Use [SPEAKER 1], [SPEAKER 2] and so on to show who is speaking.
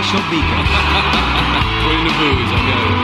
[SPEAKER 1] motivational beacon.
[SPEAKER 2] Put in the booze, I got it.